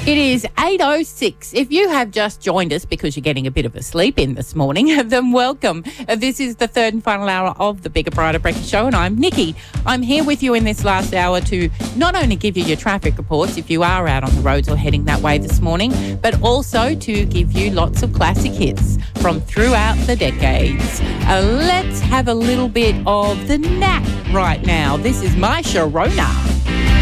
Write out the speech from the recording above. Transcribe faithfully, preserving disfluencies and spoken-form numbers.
It is eight oh six. If you have just joined us because you're getting a bit of a sleep in this morning, then welcome. Uh, This is the third and final hour of the Bigger Brighter Breakfast Show, and I'm Nikki. I'm here with you in this last hour to not only give you your traffic reports if you are out on the roads or heading that way this morning, but also to give you lots of classic hits from throughout the decades. Uh, let's have a little bit of the Nat right now. This is My Sharona.